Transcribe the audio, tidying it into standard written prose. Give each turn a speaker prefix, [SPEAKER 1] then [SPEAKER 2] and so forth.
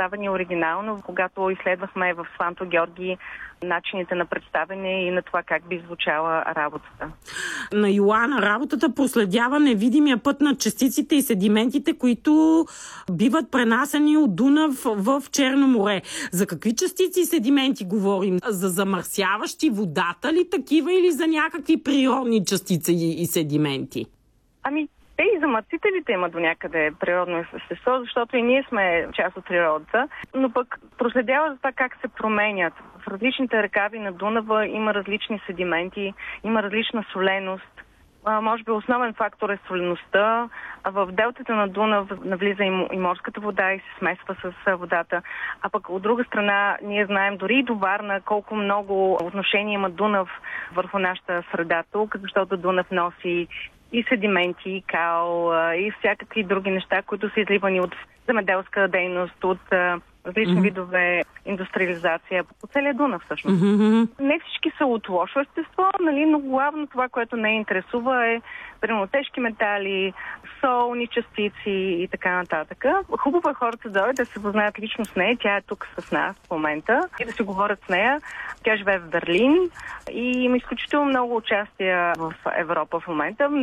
[SPEAKER 1] представени оригинално, когато изследвахме в Сванто Георги начините на представяне и на това как би звучала работата.
[SPEAKER 2] На Йоана работата проследява невидимия път на частиците и седиментите, които биват пренасени от Дунав в Черно море. За какви частици и седименти говорим? За замърсяващи водата ли такива или за някакви природни частици и седименти?
[SPEAKER 1] Те и замърсителите имат до някъде природно естество, защото и ние сме част от природата, но пък проследява за това как се променят. В различните рекави на Дунава има различни седименти, има различна соленост. Може би основен фактор е солеността. В делтата на Дунав навлиза и морската вода и се смесва с водата. А пък от друга страна ние знаем дори и до Варна колко много отношения има Дунав върху нашата среда тук, защото Дунав носи и седименти, и кал, и всякакви други неща, които са изливани от земеделска дейност, от различни видове индустриализация по целия Дунав всъщност. Не всички са от лошо естество, но главно това, което не интересува е примерно тежки метали, солни частици и така нататък. Хубаво е хората да дойдат да се познаят лично с нея. Тя е тук с нас в момента и да си говорят с нея. Тя живее в Берлин и има изключително много участия в Европа в момента.